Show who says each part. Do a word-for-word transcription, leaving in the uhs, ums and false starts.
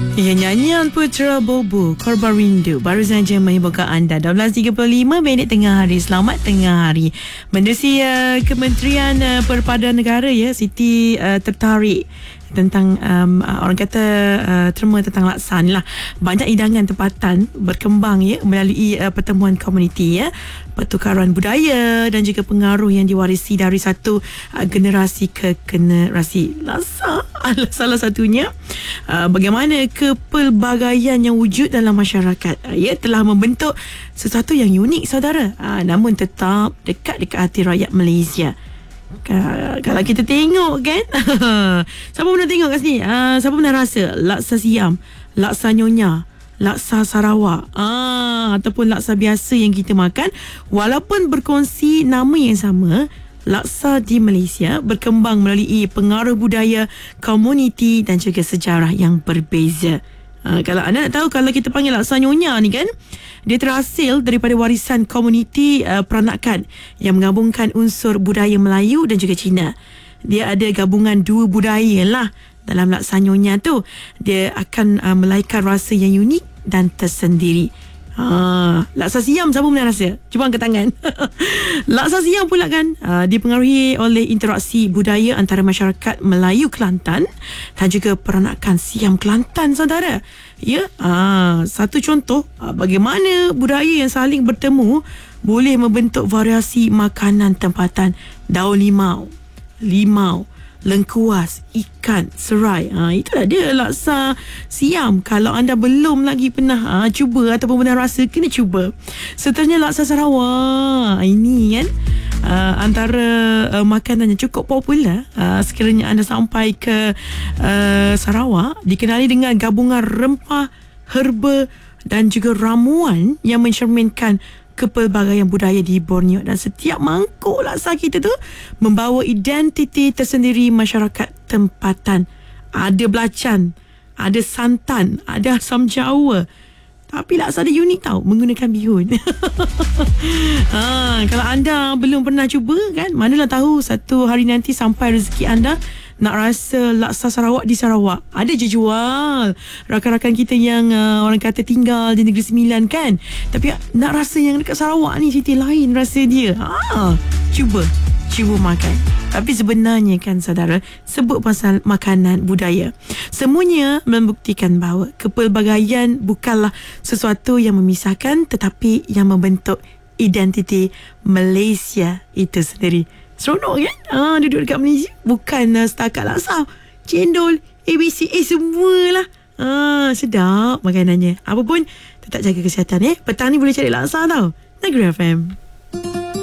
Speaker 1: Ya, nyanyian Putra Bobo Korban Rindu baru saja menghiburkan anda. dua belas tiga puluh lima minit tengah hari. Selamat tengah hari. Menerusi uh, Kementerian uh, Perpaduan Negara, ya, Siti uh, tertarik tentang um, orang kata uh, terma tentang laksan lah. Banyak hidangan tempatan berkembang, ya, melalui uh, pertemuan komuniti, ya, pertukaran budaya dan juga pengaruh yang diwarisi dari satu uh, generasi ke generasi. Laksa salah satunya uh, bagaimana kepelbagaian yang wujud dalam masyarakat, uh, ya, telah membentuk sesuatu yang unik, saudara, uh, namun tetap dekat dekat hati rakyat Malaysia. Kalau kita tengok kan, siapa pernah tengok kat sini, uh, siapa pernah rasa laksa siam, laksa nyonya, laksa Sarawak, ah, ataupun laksa biasa yang kita makan, walaupun berkongsi nama yang sama, laksa di Malaysia berkembang melalui pengaruh budaya, komuniti dan juga sejarah yang berbeza. Ha, kalau anda nak tahu, kalau kita panggil laksa nyonya ni kan, dia terhasil daripada warisan komuniti uh, peranakan yang menggabungkan unsur budaya Melayu dan juga Cina. Dia ada gabungan dua budaya lah dalam laksa nyonya tu. Dia akan uh, melahirkan rasa yang unik dan tersendiri. Ha, laksa siam, siapa pernah rasa? Cuba angkat tangan. Laksa siam pula kan, uh, dipengaruhi oleh interaksi budaya antara masyarakat Melayu Kelantan dan juga peranakan siam Kelantan, saudara. Ya, uh, satu contoh uh, bagaimana budaya yang saling bertemu boleh membentuk variasi makanan tempatan. Daun limau, limau, lengkuas, ikan, serai. Ha, itulah dia laksa siam. Kalau anda belum lagi pernah ha, cuba ataupun pernah rasa, kena cuba. Seterusnya laksa Sarawak. Ini kan uh, antara uh, makanan yang cukup popular uh, sekiranya anda sampai ke uh, Sarawak. Dikenali dengan gabungan rempah, herba dan juga ramuan yang mencerminkan kepelbagaian budaya di Borneo, dan setiap mangkuk laksa kita tu membawa identiti tersendiri masyarakat tempatan. Ada belacan, ada santan, ada asam Jawa. Tapi laksa dia unik tau, menggunakan bihun. ha, kalau anda belum pernah cuba kan, manalah tahu satu hari nanti sampai rezeki anda nak rasa laksa Sarawak di Sarawak. Ada je jual rakan-rakan kita yang uh, orang kata tinggal di Negeri Sembilan kan, tapi nak rasa yang dekat Sarawak ni cerita lain rasa dia. Ha, cuba cuba makan. Tapi sebenarnya kan, saudara, sebut pasal makanan budaya, semuanya membuktikan bahawa kepelbagaian bukanlah sesuatu yang memisahkan, tetapi yang membentuk identiti Malaysia itu sendiri. Seronok kan? Ah, duduk dekat Malaysia. Bukan uh, setakat laksa, cendol, A B C, eh semualah. Ah, sedap makanannya. Apa pun, tetap jaga kesihatan, eh. Petang ni boleh cari laksa tau. Negeri F M.